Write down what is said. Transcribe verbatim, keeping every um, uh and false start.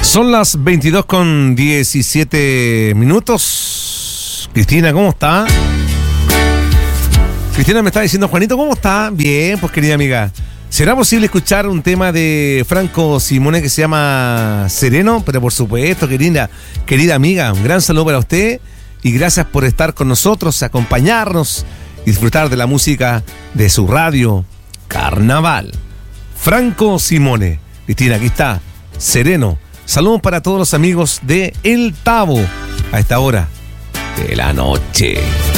Son las veintidós con diecisiete minutos. Cristina, ¿cómo está? Cristina me está diciendo, Juanito, ¿cómo está? Bien, pues querida amiga. ¿Será posible escuchar un tema de Franco Simone que se llama Sereno? Pero por supuesto, querida, querida amiga, un gran saludo para usted y gracias por estar con nosotros, acompañarnos y disfrutar de la música de su radio Carnaval. Franco Simone. Cristina, aquí está, Sereno. Saludos para todos los amigos de El Tabo a esta hora de la noche.